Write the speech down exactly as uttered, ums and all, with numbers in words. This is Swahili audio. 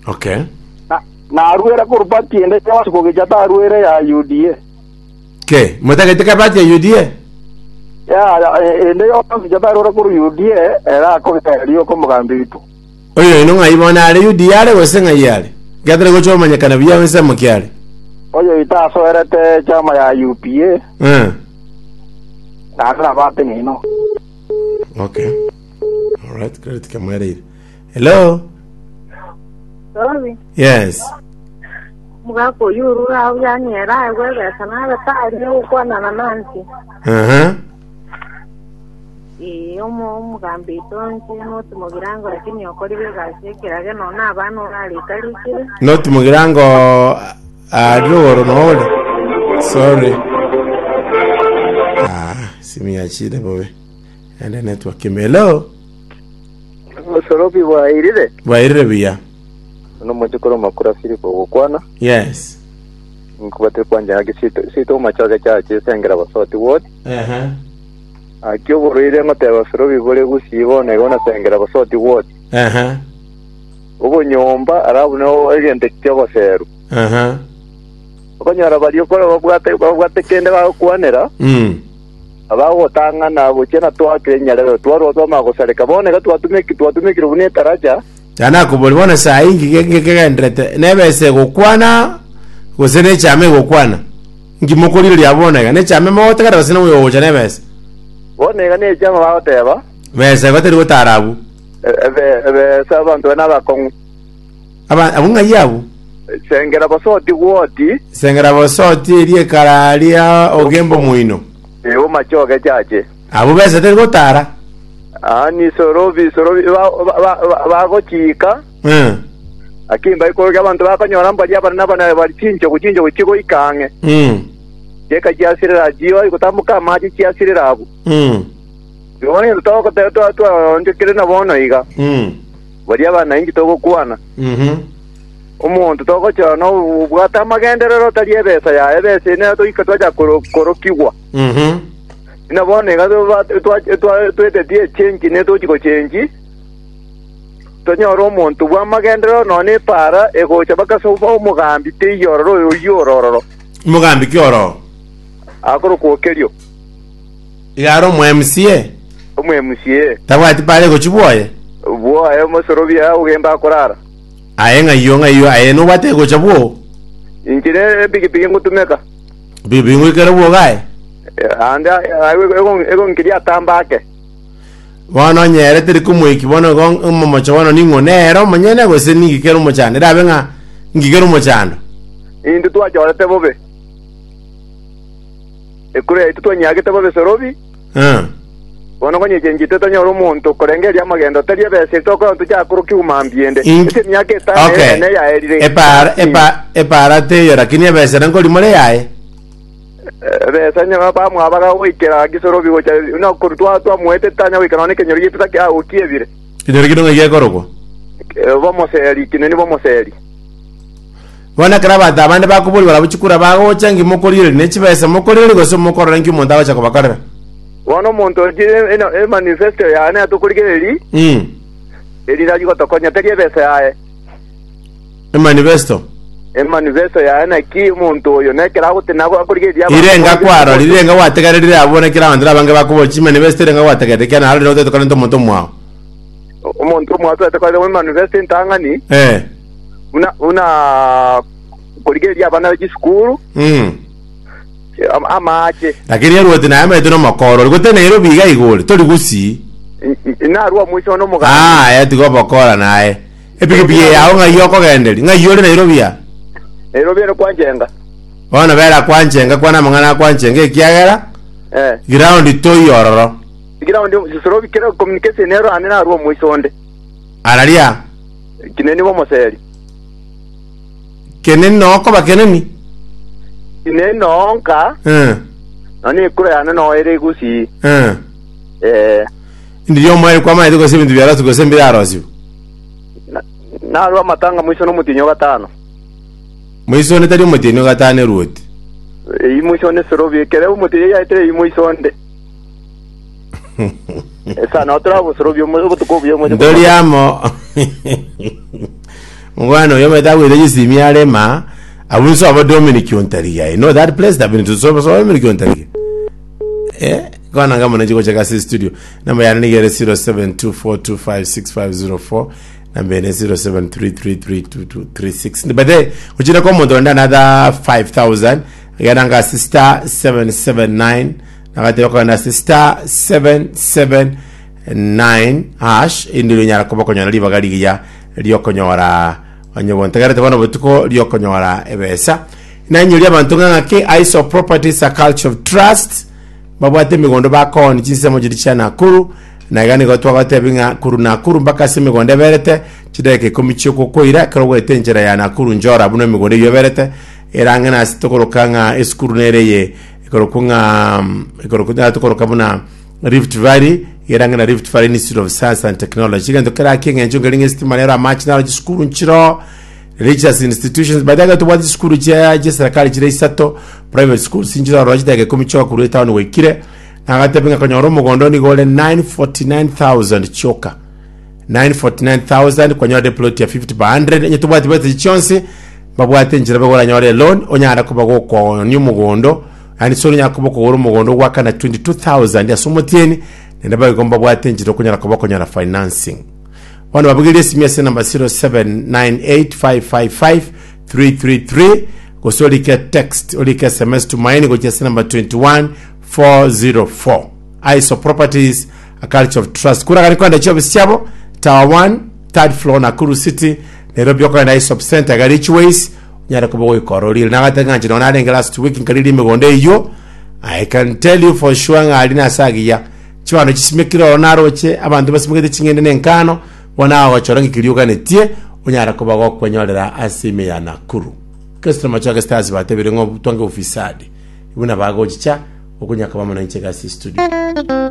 Okay. Na na ruera kurpati ende kwa siko gejata ruera ya U D A. Ke, mutaka tika pati ya U D A? Ya ende yo gejata ruera kuru U D A era ko rio ko mugambi tu. Oyo ino ngai bona ari U D A ale wesenga yale. Gathre go choma nyakana biya wese mukyale. Oyo ita so erete chama ya U P A. Eh. Na na bate ni no. Okay. All right, great kamera. Hello. Sorry. Yes. Mugako yuru au yani era wewe sana ta ni uko na nanansi. Uh-huh. Y omo mugambi tonse no tumugirango lakini okori begase kirage no na bano ali talikire. No tumugirango adoro no ole. Sorry. Ah, simi achide bobe. And the network hello. Sorobi wa irire. Wa irire biya. No mujukoro makura Filipo gukwana. Yes. Nkubate kwanje agisito sito machaga cyaje sengera basoti word. Uh-huh. Akyo borire ngoteba Sorobi bole gusibona igona sengera basoti word. Uh-huh. Ubo nyomba arabu no agente cyabasero. Uh-huh. Okonyara bali okora babwate babwate kende bakwanera. Mm. Abago tanga na buchena twakire nyarero twaro toma gusareka bone ga twatumiki twatumiki rubune taraja. Jana kubolibona saa ingi genge gendrete nebese gukwana gusene chame gukwana ngimokoliro lyaboneka ne chame mote kada basina uyo uja nebese bone ga ne chama baoteba bese bateri gutarabu ebe ebe sabantu na bakongu aba abunga yabu sengera basoti woti sengera basoti rie karalia ogembo muino e o machoga chache abu bese teri gutara ani Sorobi Sorobi ba go chika eh akimba iko ga bantu bakanyora mbaje abana bana bari cincho kucincho kuchiko ikange mm yeka jasirira jiwa ikotamuka maji jasirira abu mm yone ndoko te to to ndikire na bona iga mm bari abana ingi to kwana mhm umuntu toko cyano ubwata magenderero tari ebesa ya ebese ne to ikatwaja koro korokiwa mhm ina bone ga to to to te tie chenji ne to chiko chenji to nyoro umuntu bwa magendero none para ego chabaka so fa umugambi te yororo yo yororo mugambi kyoro akoro kokerio igaro mu M C A mu M C A tabwati pale go chiboye bo ayo musorobi ya ugemba korara ayenga yonga yo ayeno bate go chabo ingire bigi bigi ngutumeka bibi ngwikere bo gae anda ego ego ngiri atambake bono nyere tiri kumwiki bono go momocho bono ningo nero manyene go se nigikero mochane dabe nga ngigero mochando indu twa jorete bobe ekure itu twa nyagete bobe Sorobi eh bono konye jenjite to nyoro muntu korengeria magendo terie bese to ko tuja kuru kiumambiende ite nyake ta ne ya erire epar epa epara te yora kinya bese rango limole yae bese nya ba mu abaga wikera gisorobi go cha no kurtwa twa muete tanya wikera ne kenyori yipita ka ukievire kinyori kidonga ye koroko vamos eri kineni vamos eri wana kraba da bande bakubuli wala buchikura bago changi mokolire ne chibese mokolire go so mokorora ngi munda bacha kubakarira wano muntu je e manifesto ya ne atukuligeri mm eri daji go tokonya terie bese yae e manifesto e manifesto ya na ki muntu yo ne kera gute nago akuligeri ya irenga kwaro irenga wategarire abone kira bandira bange bakubochi manifesto irenga wategarire kana hali no tetokana ndo muntu mwa umuntu mwa tetokana we manifesto ntangani eh una una kuligeri abana b'iki school mm amache lakini yaro tena ame tena makoro gote Nairobi ga igole toli gusi ina ruwa mwisho no muga ah ya tigo bakora nae epike biye yawo nga yoko gendeli nga yole Nairobi ya Nairobi no kwanjenga bona bera kwanjenga kwana mangana kwanjenga kiagera eh ground to yororo ground Sorobi kera communication ero anena ruwa mwisho onde aralia kineni bo moseri kenen no ko bakeneni kineni nonka eh ani kure ana no ere gusi eh eh ndiyo mwe kwa mai tuko sebintu byara tuko sembira arosi na ruwa matanga mwisho no mutinyo gatano mwisho ne tari mutinyo gatano ruoti e mwisho ne Sorobi kere umutinyo ya ite mwisho onde esa no tra Sorobi mo tuko byo mo ndoriamo Ngwano yo meta we reji simiare ma abunso abo Dominic Ontaria. You know that place that been to so so Dominic Ontaria. Eh, gona ngamo na jiko chaka studio. Number ya ni gere zero seven two four two five six five zero four. Number ni zero seven three three three two two three six. But then ujira ko mondo another five thousand. Gananga sister seven seven nine. Nakati ko na sister seven seven nine hash indiro nyara ko bakonyana liba gari ya lyokonyora wanyobo ntagarete bano butuko lyokonyora ebesa na nyuri abantu ngake iso properties a culture of trust babwate migondo bako ni chinse mo jiricha Nakuru na gani gotwa gatebinga kuru Nakuru mpaka se migondo berete chideke komichiko koira karogwe tenjera ya Nakuru njora buno migondo yoberete erangana sitokorokanga eskuru nereye ikorokunga ikorokunga tokorokabuna Rift Valley yerangana Rift Valley Institute of Science and Technology gando kara kinga njungelinga stimanera match na school nchiro religious institutions badaga to what school je je serikali jire isato private schools injira rojida ke komicho ku town wekire na gatebinga konyoro mugondo ni gole nine forty nine thousand choka nine forty nine thousand konyoro deployed ya fifty by one hundred nyeto bwati bwati chonse babwate njira bagola nyore loan onyara kuba go ko nyu mugondo ani solo nyakuba ko woro mugondo wakana twenty-two thousand ya somotieni nenda bagomba bwate njira kunyara kuba konyara financing wano babugire simia number zero seven nine eight five five five three three three gosolike text olike S M S to mine go just number twenty-one four zero four iso properties a culture of trust kura gani kwanda chobe siabo tower one third floor Nakuru City Nairobi yoko na iso center ga rich ways nyara kubo ikorori na gatanga njino na denga last week nkalili migonde yo I can tell you for sure ngalina sagiya chwano chisimekiro onaroche abantu basimugete chingende nenkano wana wachorangi kiliuka netie unyara kuba go kwenyolera asime ya Nakuru kestra machoka stars batebere ngo twange ofisadi ibuna bago chicha okunyaka bamana nchega studio